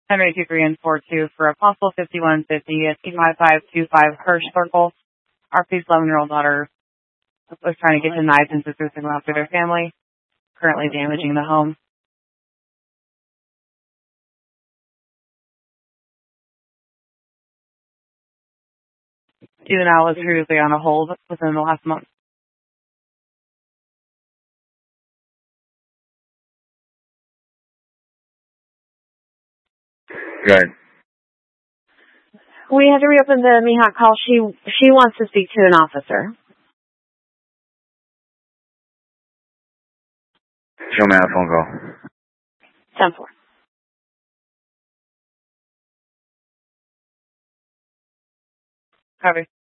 Henry 23 and 42 for a possible 5150 at 25525 Hirsch Circle. RP's 11-year-old daughter was trying to get the knives and scissors to go after their family, currently damaging the home. Juvenile was previously on a hold within the last month. Good. We had to reopen the Mihawk call. She wants to speak to an officer. Show me that phone call. 10-4. Copy.